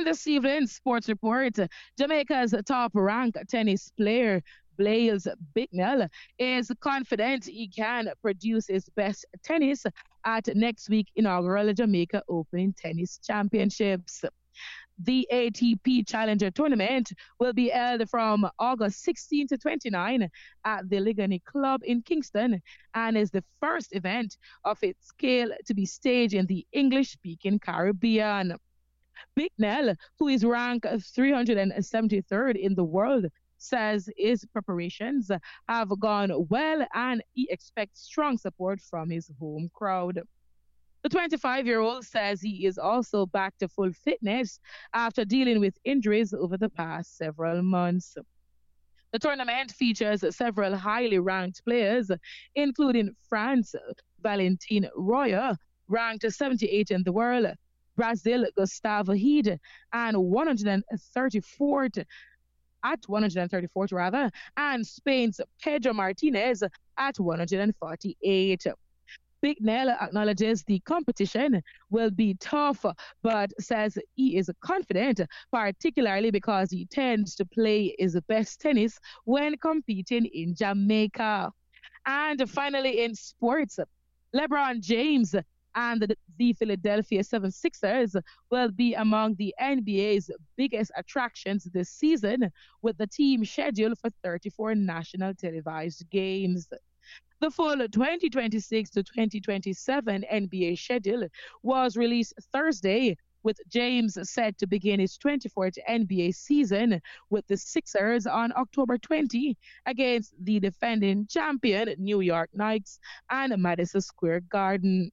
In this evening's sports report, Jamaica's top ranked tennis player, Blaise Bicknell, is confident he can produce his best tennis at next week's inaugural Jamaica Open Tennis Championships. The ATP Challenger Tournament will be held from August 16 to 29 at the Ligani Club in Kingston and is the first event of its scale to be staged in the English speaking Caribbean. Bicknell, who is ranked 373rd in the world, says his preparations have gone well and he expects strong support from his home crowd. The 25-year-old says he is also back to full fitness after dealing with injuries over the past several months. The tournament features several highly ranked players, including France Valentine Royer, ranked 78 in the world, Brazil Gustavo Heed, and 134th at 134th rather, and Spain's Pedro Martinez at 148. Bicknell acknowledges the competition will be tough, but says he is confident, particularly because he tends to play his best tennis when competing in Jamaica. And finally, in sports, LeBron James and the Philadelphia 76ers will be among the NBA's biggest attractions this season, with the team scheduled for 34 national televised games. The full 2026 to 2027 NBA schedule was released Thursday, with James set to begin his 24th NBA season with the Sixers on October 20 against the defending champion New York Knicks and Madison Square Garden.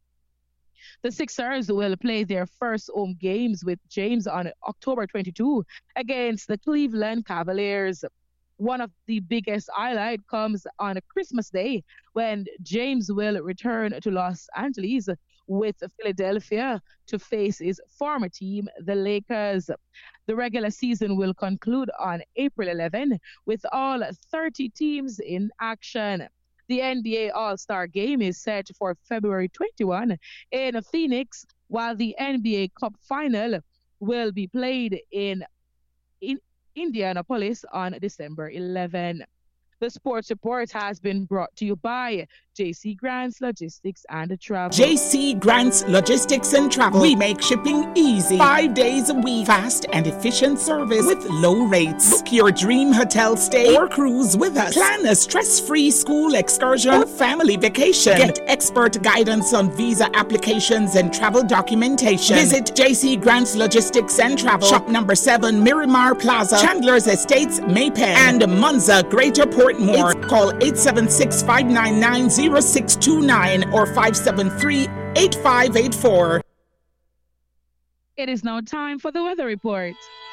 The Sixers will play their first home games with James on October 22 against the Cleveland Cavaliers. One of the biggest highlights comes on Christmas Day when James will return to Los Angeles with Philadelphia to face his former team, the Lakers. The regular season will conclude on April 11 with all 30 teams in action. The NBA All-Star Game is set for February 21 in Phoenix, while the NBA Cup Final will be played in Indianapolis on December 11. The sports report has been brought to you by JC Grants Logistics and Travel. JC Grants Logistics and Travel. We make shipping easy. 5 days a week. Fast and efficient service with low rates. Book your dream hotel stay or cruise with us. Plan a stress-free school excursion or family vacation. Get expert guidance on visa applications and travel documentation. Visit JC Grants Logistics and Travel. Shop number 7, Miramar Plaza, Chandler's Estates, Maypen, and Monza, Greater Portmore. Call 876-599-0629 or 573-8584. It is now time for the weather report.